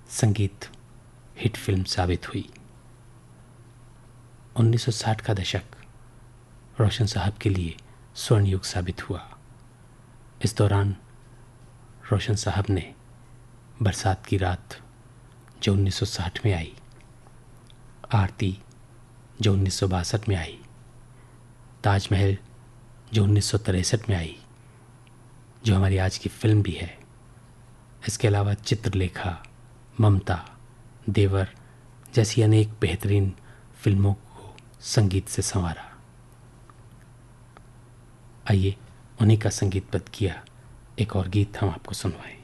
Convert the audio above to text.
संगीत hit film साबित हुई। 1960 का दशक रोशन साहब के लिए स्वर्ण युग साबित हुआ। इस दौरान रोशन साहब ने बरसात की रात जो 1960 में आई, आरती जो 1962 में आई, ताजमहल जो 1963 में आई, जो हमारी आज की फिल्म भी है, इसके अलावा चित्रलेखा, ममता, देवर जैसी अनेक बेहतरीन फिल्मों को संगीत से संवारा। आइए उन्हीं का संगीतबद्ध किया एक और गीत हम आपको सुनवाएं।